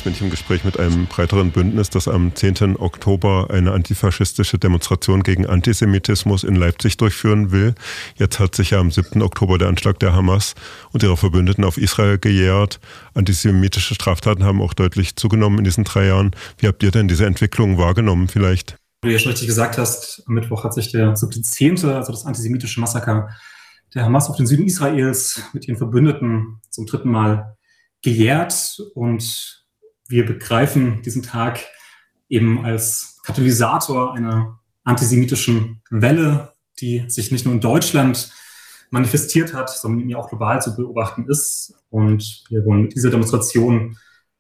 bin ich im Gespräch mit einem breiteren Bündnis, das am 10. Oktober eine antifaschistische Demonstration gegen Antisemitismus in Leipzig durchführen will. Jetzt hat sich ja am 7. Oktober der Anschlag der Hamas und ihrer Verbündeten auf Israel gejährt. Antisemitische Straftaten haben auch deutlich zugenommen in diesen 3 Jahren. Wie habt ihr denn diese Entwicklung wahrgenommen vielleicht? Wie du ja schon richtig gesagt hast, am Mittwoch hat sich der 7.10., also das antisemitische Massaker der Hamas auf den Süden Israels mit ihren Verbündeten zum 3. Mal gejährt, und wir begreifen diesen Tag eben als Katalysator einer antisemitischen Welle, die sich nicht nur in Deutschland manifestiert hat, sondern ja auch global zu beobachten ist. Und wir wollen mit dieser Demonstration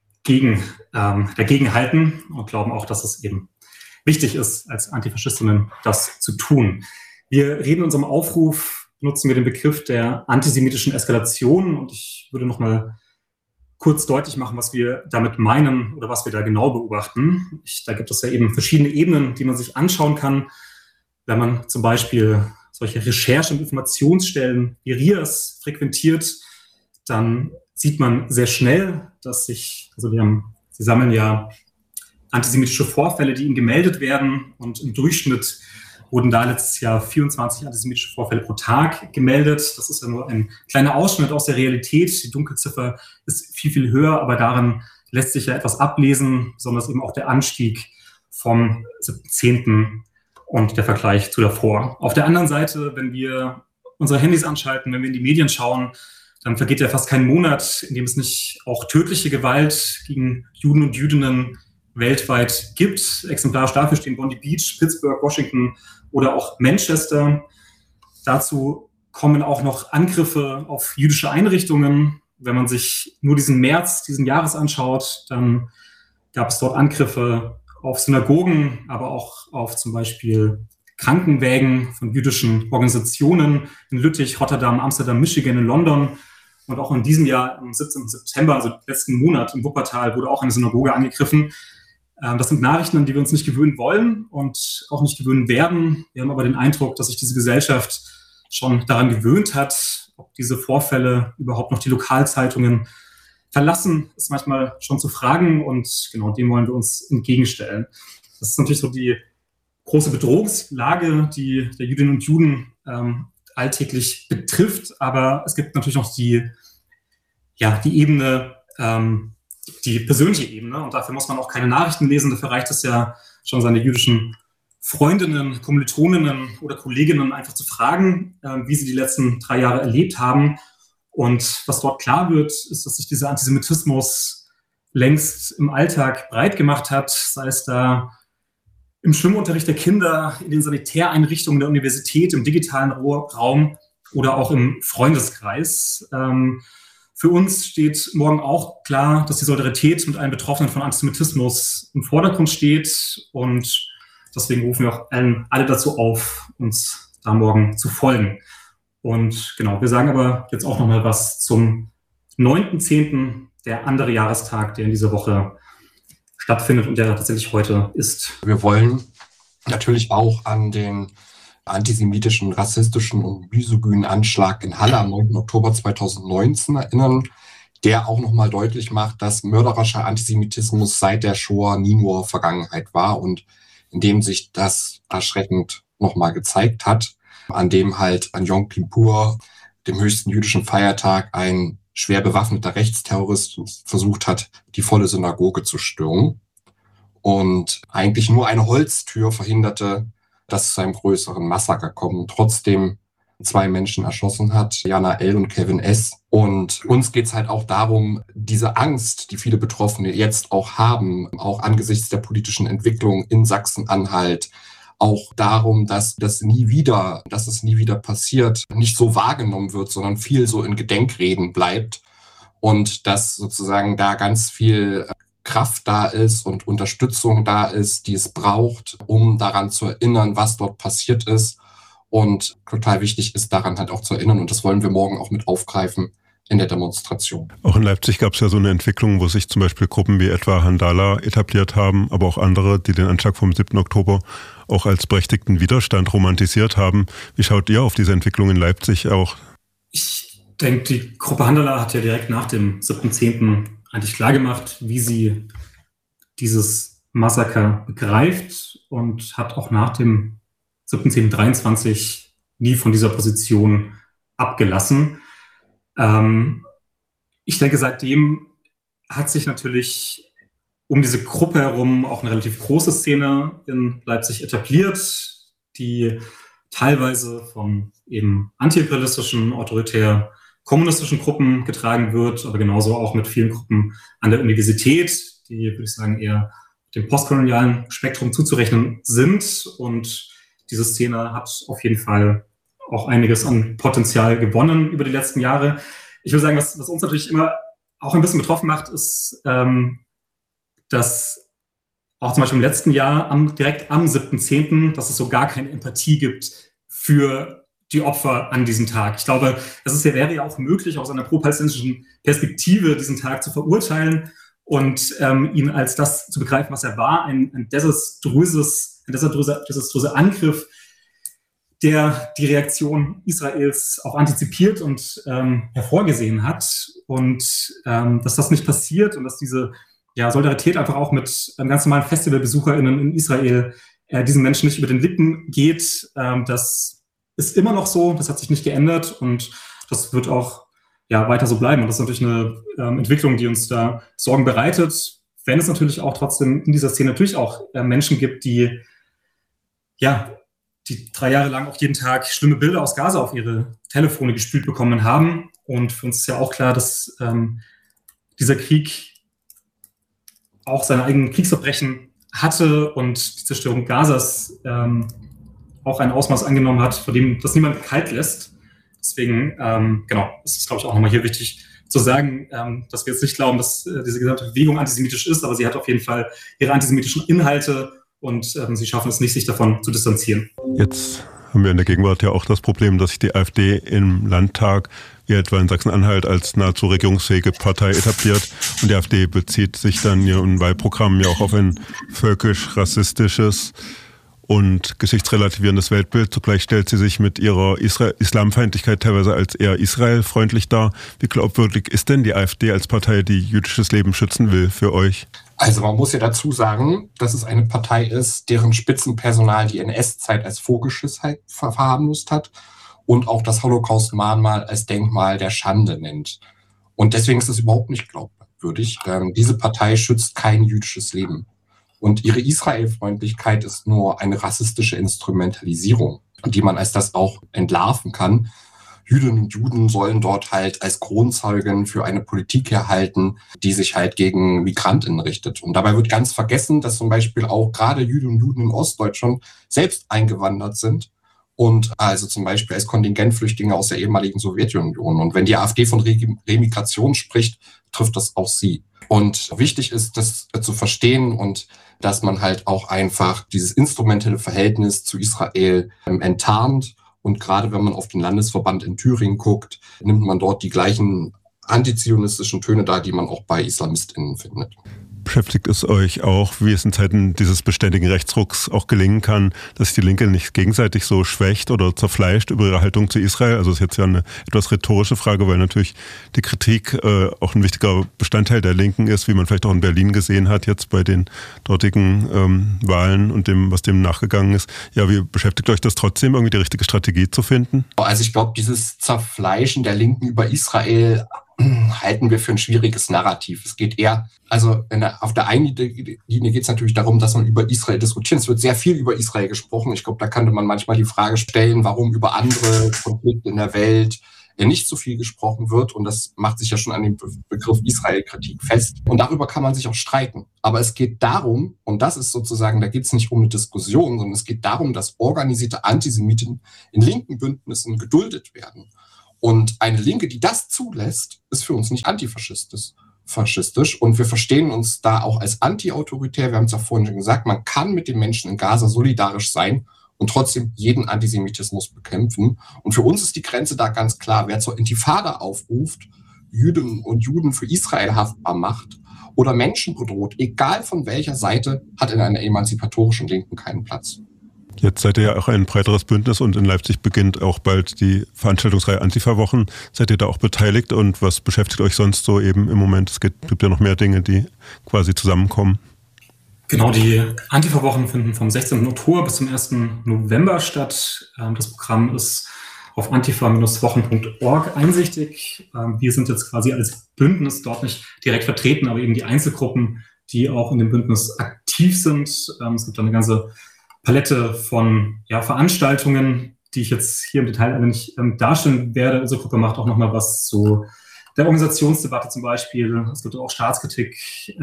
dagegen halten und glauben auch, dass es eben wichtig ist, als Antifaschistinnen das zu tun. Wir reden in unserem Aufruf, nutzen wir den Begriff der antisemitischen Eskalation, und ich würde nochmal kurz deutlich machen, was wir damit meinen oder was wir da genau beobachten. Da gibt es ja eben verschiedene Ebenen, die man sich anschauen kann. Wenn man zum Beispiel solche Recherche- und Informationsstellen wie RIAS frequentiert, dann sieht man sehr schnell, dass sie sammeln ja antisemitische Vorfälle, die ihnen gemeldet werden, und im Durchschnitt wurden da letztes Jahr 24 antisemitische Vorfälle pro Tag gemeldet. Das ist ja nur ein kleiner Ausschnitt aus der Realität. Die Dunkelziffer ist viel, viel höher, aber daran lässt sich ja etwas ablesen, besonders eben auch der Anstieg vom 7.10. und der Vergleich zu davor. Auf der anderen Seite, wenn wir unsere Handys anschalten, wenn wir in die Medien schauen, dann vergeht ja fast kein Monat, in dem es nicht auch tödliche Gewalt gegen Juden und Jüdinnen weltweit gibt. Exemplarisch dafür stehen Bondi Beach, Pittsburgh, Washington oder auch Manchester. Dazu kommen auch noch Angriffe auf jüdische Einrichtungen. Wenn man sich nur diesen März diesen Jahres anschaut, dann gab es dort Angriffe auf Synagogen, aber auch auf zum Beispiel Krankenwägen von jüdischen Organisationen in Lüttich, Rotterdam, Amsterdam, Michigan, in London. Und auch in diesem Jahr, am 17. September, also letzten Monat im Wuppertal, wurde auch eine Synagoge angegriffen. Das sind Nachrichten, an die wir uns nicht gewöhnen wollen und auch nicht gewöhnen werden. Wir haben aber den Eindruck, dass sich diese Gesellschaft schon daran gewöhnt hat. Ob diese Vorfälle überhaupt noch die Lokalzeitungen verlassen, ist manchmal schon zu fragen, und genau dem wollen wir uns entgegenstellen. Das ist natürlich so die große Bedrohungslage, die der Jüdinnen und Juden alltäglich betrifft, aber es gibt natürlich noch die Ebene, die persönliche Ebene, und dafür muss man auch keine Nachrichten lesen, dafür reicht es ja schon, seine jüdischen Freundinnen, Kommilitoninnen oder Kolleginnen einfach zu fragen, wie sie die letzten 3 Jahre erlebt haben. Und was dort klar wird, ist, dass sich dieser Antisemitismus längst im Alltag breit gemacht hat, sei es da im Schwimmunterricht der Kinder, in den Sanitäreinrichtungen der Universität, im digitalen Raum oder auch im Freundeskreis. Für uns steht morgen auch klar, dass die Solidarität mit allen Betroffenen von Antisemitismus im Vordergrund steht, und deswegen rufen wir auch alle dazu auf, uns da morgen zu folgen. Und genau, wir sagen aber jetzt auch nochmal was zum 9.10., der andere Jahrestag, der in dieser Woche stattfindet und der tatsächlich heute ist. Wir wollen natürlich auch an den antisemitischen, rassistischen und misogynen Anschlag in Halle am 9. Oktober 2019 erinnern, der auch nochmal deutlich macht, dass mörderischer Antisemitismus seit der Shoah nie nur Vergangenheit war, und in dem sich das erschreckend nochmal gezeigt hat, an dem halt an Yom Kippur, dem höchsten jüdischen Feiertag, ein schwer bewaffneter Rechtsterrorist versucht hat, die volle Synagoge zu stürmen. Und eigentlich nur eine Holztür verhinderte, dass es zu einem größeren Massaker kommt. Und trotzdem 2 Menschen erschossen hat, Jana L. und Kevin S. Und uns geht es halt auch darum, diese Angst, die viele Betroffene jetzt auch haben, auch angesichts der politischen Entwicklung in Sachsen-Anhalt, auch darum, dass es nie wieder passiert, nicht so wahrgenommen wird, sondern viel so in Gedenkreden bleibt, und dass sozusagen da ganz viel Kraft da ist und Unterstützung da ist, die es braucht, um daran zu erinnern, was dort passiert ist. Und total wichtig ist, daran halt auch zu erinnern, und das wollen wir morgen auch mit aufgreifen in der Demonstration. Auch in Leipzig gab es ja so eine Entwicklung, wo sich zum Beispiel Gruppen wie etwa Handala etabliert haben, aber auch andere, die den Anschlag vom 7. Oktober auch als berechtigten Widerstand romantisiert haben. Wie schaut ihr auf diese Entwicklung in Leipzig auch? Ich denke, die Gruppe Handala hat ja direkt nach dem 7.10. eigentlich klargemacht, wie sie dieses Massaker begreift und hat auch nach dem 7.10.23 nie von dieser Position abgelassen. Ich denke, seitdem hat sich natürlich um diese Gruppe herum auch eine relativ große Szene in Leipzig etabliert, die teilweise von eben antiimperialistischen, autoritär kommunistischen Gruppen getragen wird, aber genauso auch mit vielen Gruppen an der Universität, die, würde ich sagen, eher dem postkolonialen Spektrum zuzurechnen sind. Und diese Szene hat auf jeden Fall auch einiges an Potenzial gewonnen über die letzten Jahre. Ich würde sagen, was uns natürlich immer auch ein bisschen betroffen macht, ist, dass auch zum Beispiel im letzten Jahr direkt am 7.10., dass es so gar keine Empathie gibt für die Opfer an diesem Tag. Ich glaube, wäre ja auch möglich, aus einer pro-palästinensischen Perspektive diesen Tag zu verurteilen und ihn als das zu begreifen, was er war, ein desaströser Angriff, der die Reaktion Israels auch antizipiert und hervorgesehen hat. Und dass das nicht passiert und dass diese Solidarität einfach auch mit ganz normalen FestivalbesucherInnen in Israel diesen Menschen nicht über den Lippen geht, das ist immer noch so, das hat sich nicht geändert und das wird auch weiter so bleiben. Und das ist natürlich eine Entwicklung, die uns da Sorgen bereitet, wenn es natürlich auch trotzdem in dieser Szene natürlich auch Menschen gibt, die 3 Jahre lang auch jeden Tag schlimme Bilder aus Gaza auf ihre Telefone gespült bekommen haben. Und für uns ist ja auch klar, dass dieser Krieg auch seine eigenen Kriegsverbrechen hatte und die Zerstörung Gazas auch ein Ausmaß angenommen hat, vor dem das niemand kalt lässt. Deswegen, es ist, glaube ich, auch nochmal hier wichtig zu sagen, dass wir jetzt nicht glauben, dass diese gesamte Bewegung antisemitisch ist, aber sie hat auf jeden Fall ihre antisemitischen Inhalte und sie schaffen es nicht, sich davon zu distanzieren. Jetzt haben wir in der Gegenwart ja auch das Problem, dass sich die AfD im Landtag, wie etwa in Sachsen-Anhalt, als nahezu regierungsfähige Partei etabliert. Und die AfD bezieht sich dann in Wahlprogrammen ja auch auf ein völkisch-rassistisches und geschichtsrelativierendes Weltbild. Zugleich stellt sie sich mit ihrer Islamfeindlichkeit teilweise als eher israelfreundlich dar. Wie glaubwürdig ist denn die AfD als Partei, die jüdisches Leben schützen will, für euch? Also man muss ja dazu sagen, dass es eine Partei ist, deren Spitzenpersonal die NS-Zeit als Vogelschiss verharmlost hat und auch das Holocaust-Mahnmal als Denkmal der Schande nennt. Und deswegen ist es überhaupt nicht glaubwürdig. Diese Partei schützt kein jüdisches Leben. Und ihre Israelfreundlichkeit ist nur eine rassistische Instrumentalisierung, die man als das auch entlarven kann. Jüdinnen und Juden sollen dort halt als Kronzeugen für eine Politik herhalten, die sich halt gegen MigrantInnen richtet. Und dabei wird ganz vergessen, dass zum Beispiel auch gerade Jüdinnen und Juden in Ostdeutschland selbst eingewandert sind und also zum Beispiel als Kontingentflüchtlinge aus der ehemaligen Sowjetunion. Und wenn die AfD von Remigration spricht, trifft das auch sie. Und wichtig ist, das zu verstehen und dass man halt auch einfach dieses instrumentelle Verhältnis zu Israel enttarnt. Und gerade wenn man auf den Landesverband in Thüringen guckt, nimmt man dort die gleichen antizionistischen Töne dar, die man auch bei IslamistInnen findet. Beschäftigt es euch auch, wie es in Zeiten dieses beständigen Rechtsrucks auch gelingen kann, dass sich die Linke nicht gegenseitig so schwächt oder zerfleischt über ihre Haltung zu Israel? Also das ist jetzt ja eine etwas rhetorische Frage, weil natürlich die Kritik auch ein wichtiger Bestandteil der Linken ist, wie man vielleicht auch in Berlin gesehen hat, jetzt bei den dortigen Wahlen und dem, was dem nachgegangen ist. Ja, wie beschäftigt euch das trotzdem, irgendwie die richtige Strategie zu finden? Also ich glaube, dieses Zerfleischen der Linken über Israel halten wir für ein schwieriges Narrativ. Es geht eher, auf der einen Linie geht es natürlich darum, dass man über Israel diskutiert. Es wird sehr viel über Israel gesprochen. Ich glaube, da könnte man manchmal die Frage stellen, warum über andere Konflikte in der Welt nicht so viel gesprochen wird. Und das macht sich ja schon an dem Begriff Israel-Kritik fest. Und darüber kann man sich auch streiten. Aber es geht darum, und das ist sozusagen, da geht es nicht um eine Diskussion, sondern es geht darum, dass organisierte Antisemiten in linken Bündnissen geduldet werden. Und eine Linke, die das zulässt, ist für uns nicht antifaschistisch. Und wir verstehen uns da auch als antiautoritär. Wir haben es ja vorhin schon gesagt, man kann mit den Menschen in Gaza solidarisch sein und trotzdem jeden Antisemitismus bekämpfen. Und für uns ist die Grenze da ganz klar. Wer zur Intifada aufruft, Jüdinnen und Juden für Israel haftbar macht oder Menschen bedroht, egal von welcher Seite, hat in einer emanzipatorischen Linken keinen Platz. Jetzt seid ihr ja auch ein breiteres Bündnis und in Leipzig beginnt auch bald die Veranstaltungsreihe Antifa-Wochen. Seid ihr da auch beteiligt und was beschäftigt euch sonst so eben im Moment? Es gibt ja noch mehr Dinge, die quasi zusammenkommen. Genau, die Antifa-Wochen finden vom 16. Oktober bis zum 1. November statt. Das Programm ist auf antifa-wochen.org einsichtig. Wir sind jetzt quasi als Bündnis dort nicht direkt vertreten, aber eben die Einzelgruppen, die auch in dem Bündnis aktiv sind. Es gibt da eine ganze Palette von Veranstaltungen, die ich jetzt hier im Detail alle nicht darstellen werde. Unsere Gruppe macht auch nochmal was zu der Organisationsdebatte zum Beispiel. Es gibt auch Staatskritik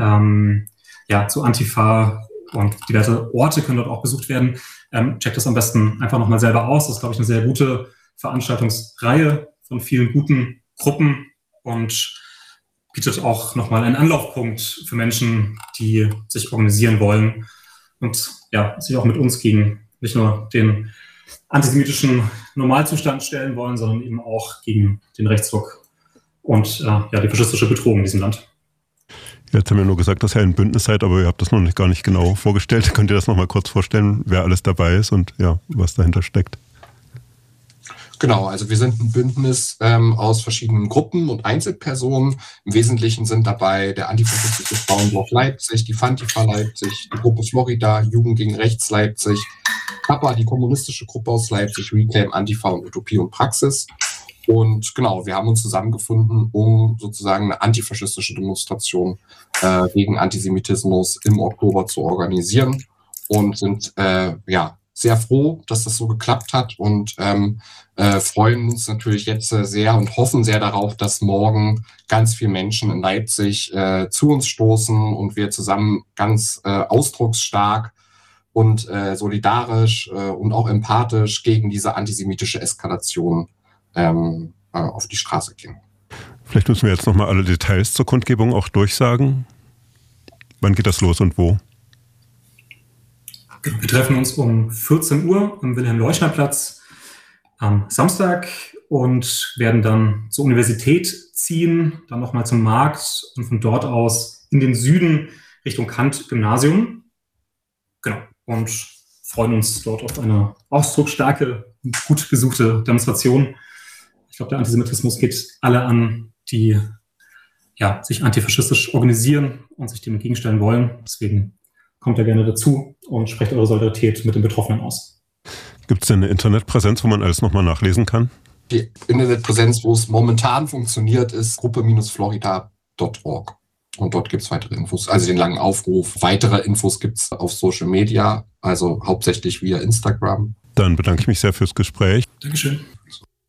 zu Antifa und diverse Orte können dort auch besucht werden. Checkt das am besten einfach nochmal selber aus. Das ist, glaube ich, eine sehr gute Veranstaltungsreihe von vielen guten Gruppen und bietet auch nochmal einen Anlaufpunkt für Menschen, die sich organisieren wollen und sich auch mit uns gegen nicht nur den antisemitischen Normalzustand stellen wollen, sondern eben auch gegen den Rechtsruck und die faschistische Bedrohung in diesem Land. Jetzt haben wir nur gesagt, dass ihr ein Bündnis seid, aber ihr habt das noch gar nicht genau vorgestellt. Könnt ihr das noch mal kurz vorstellen, wer alles dabei ist und was dahinter steckt? Genau, also wir sind ein Bündnis aus verschiedenen Gruppen und Einzelpersonen. Im Wesentlichen sind dabei der Antifaschistische Frauenblock Leipzig, die Fantifa Leipzig, die Gruppe Florida, Jugend gegen Rechts Leipzig, Kappa, die kommunistische Gruppe aus Leipzig, Reclaim, Antifa und Utopie und Praxis. Und genau, wir haben uns zusammengefunden, um sozusagen eine antifaschistische Demonstration gegen Antisemitismus im Oktober zu organisieren und sind sehr froh, dass das so geklappt hat und freuen uns natürlich jetzt sehr und hoffen sehr darauf, dass morgen ganz viele Menschen in Leipzig zu uns stoßen und wir zusammen ganz ausdrucksstark und solidarisch und auch empathisch gegen diese antisemitische Eskalation auf die Straße gehen. Vielleicht müssen wir jetzt nochmal alle Details zur Kundgebung auch durchsagen. Wann geht das los und wo? Wir treffen uns um 14 Uhr am Wilhelm-Leuschner-Platz am Samstag und werden dann zur Universität ziehen, dann nochmal zum Markt und von dort aus in den Süden Richtung Kant-Gymnasium. Genau. Und freuen uns dort auf eine ausdrucksstarke und gut besuchte Demonstration. Ich glaube, der Antisemitismus geht alle an, die sich antifaschistisch organisieren und sich dem entgegenstellen wollen. Deswegen kommt da gerne dazu und sprecht eure Solidarität mit den Betroffenen aus. Gibt es denn eine Internetpräsenz, wo man alles nochmal nachlesen kann? Die Internetpräsenz, wo es momentan funktioniert, ist gruppe-florida.org. Und dort gibt es weitere Infos, also den langen Aufruf. Weitere Infos gibt es auf Social Media, also hauptsächlich via Instagram. Dann bedanke ich mich sehr fürs Gespräch. Dankeschön.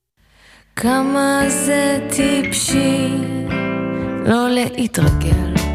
כמה זה טיפשי לא להתרגל